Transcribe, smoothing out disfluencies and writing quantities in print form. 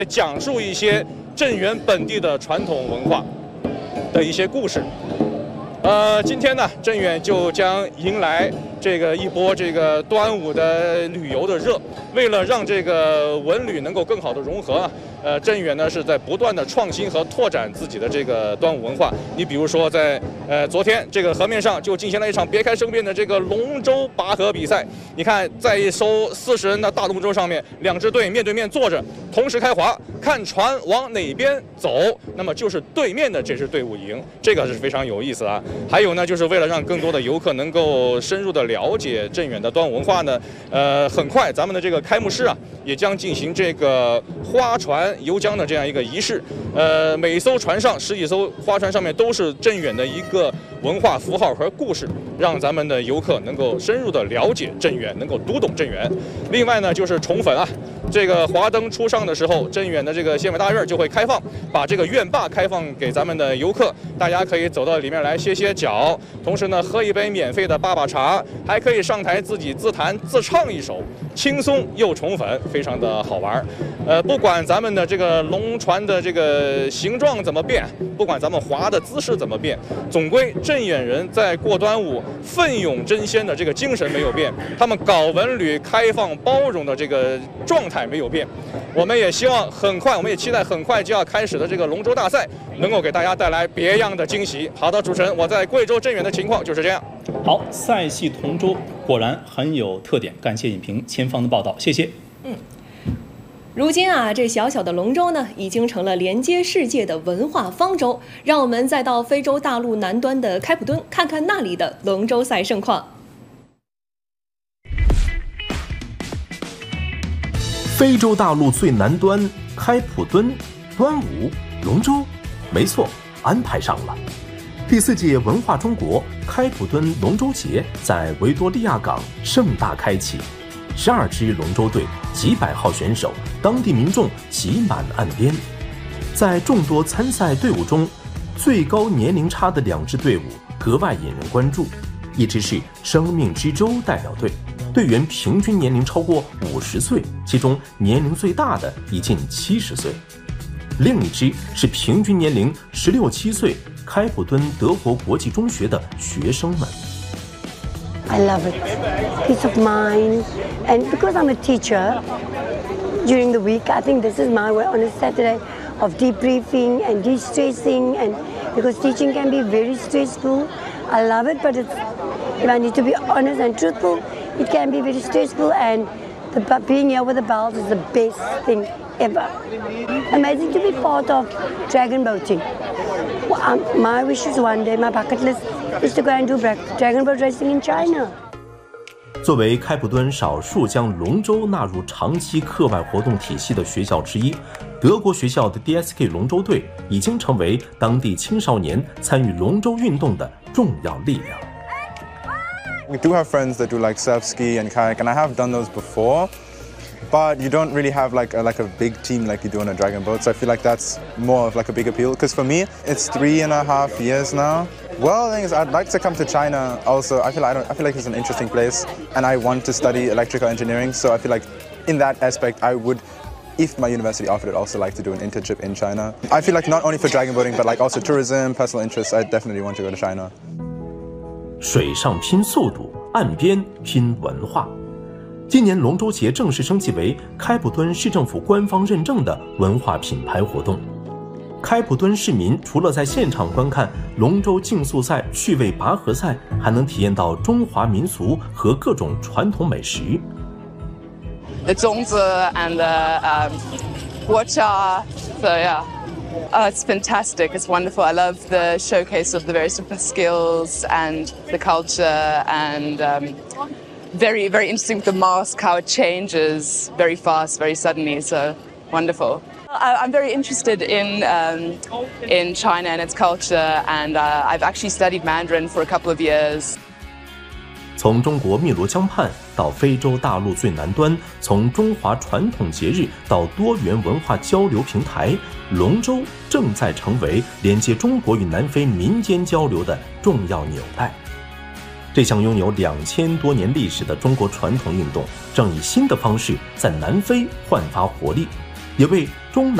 讲述一些镇远本地的传统文化的一些故事。今天呢，镇远就将迎来一波端午的旅游的热。为了让这个文旅能够更好的融合啊，镇远呢是在不断的创新和拓展自己的这个端午文化。你比如说在昨天这个河面上就进行了一场别开生面的这个龙舟拔河比赛。你看，在一艘40人的大龙舟上面，2支队面对面坐着，同时开划，看船往哪边走，那么就是对面的这支队伍赢，这个是非常有意思啊。还有呢，就是为了让更多的游客能够深入的了解镇远的端午文化呢，很快咱们的这个开幕式啊，也将进行这个花船游江的这样一个仪式。每艘船上10几艘花船上面都是镇远的一个文化符号和故事，让咱们的游客能够深入的了解镇远，能够读懂镇远。另外呢，就是宠粉啊，这个华灯初上的时候，镇远的这个县委大院就会开放，把这个院坝开放给咱们的游客，大家可以走到里面来歇歇脚，同时呢喝一杯免费的坝茶，还可以上台自己自弹自唱一首，轻松又宠粉，非常的好玩。不管咱们的这个龙船的这个形状怎么变，不管咱们划的姿势怎么变，总归镇远人在过端午奋勇争先的这个精神没有变，他们搞文旅开放包容的这个状态没有变。我们也希望很快，我们也期待很快就要开始的这个龙舟大赛能够给大家带来别样的惊喜。好的，主持人，我在贵州镇远的情况就是这样。 好，赛系同舟果然很有特点，感谢影评前方的报道，谢谢。 如今啊，这小小的龙舟呢，已经成了连接世界的文化方舟。让我们再到非洲大陆南端的开普敦，看看那里的龙舟赛盛况。 非洲大陆最南端开普敦，端午龙舟，没错，安排上了。第4届文化中国开普敦龙舟节在维多利亚港盛大开启，12支龙舟队、几百号选手、当地民众挤满岸边。在众多参赛队伍中，最高年龄差的2支队伍格外引人关注。一支是生命之舟代表队，队员平均年龄超过50岁，其中年龄最大的已近70岁。另一支是平均年龄16、17岁，开普敦德国国际中学的学生们。 I love it. Peace of mind. And because I'm a teacher, during the week, I think this is my way on a Saturday of debriefing and de-stressing. And because teaching can be very stressful, I love it. But if I need to be honest and truthful, it can be very stressful. And being here with the bells is the best thing ever. Amazing to be part of dragon boating. My wish is one day, my bucket list is to go and do dragon boat racing in China. 作为开普敦少数将龙舟纳入长期课外活动体系的学校之一，德国学校的 DSK 龙舟队已经成为当地青少年参与龙舟运动的重要力量。 We do have friends that do like surf ski and kayak, and I have done those before. But you don't really have like a big team like you do on a dragon boat, so I feel like that's more of like a big appeal. Because for me, it's 3.5 years now. Well, the thing is, I'd like to come to China. Also, I feel like it's an interesting place, and I want to study electrical engineering. So I feel like, in that aspect, I would, if my university offered it, also like to do an internship in China. I feel like not only for dragon boating, but like also tourism, personal interests. I definitely want to go to China. 水上拼速度，岸边拼文化。今年龙舟节正式升级为开普敦市政府官方认证的文化品牌活动。开普敦市民除了在现场观看龙舟竞速赛、趣味拔河赛，还能体验到中华民俗和各种传统美食。 The zongzi and the guocha, so yeah. It's fantastic. It's wonderful. I love the showcase of the various different skills and the culture and.Very, very interesting with the mask, how it changes very fast, very suddenly, so wonderful. I'm very interested in China and its culture, and I've actually studied Mandarin for a couple of years. 从中国汨罗江畔到非洲大陆最南端，从中华传统节日到多元文化交流平台，龙舟正在成为连接中国与南非民间交流的重要纽带。这项拥有2000多年历史的中国传统运动，正以新的方式在南非焕发活力。 也为中南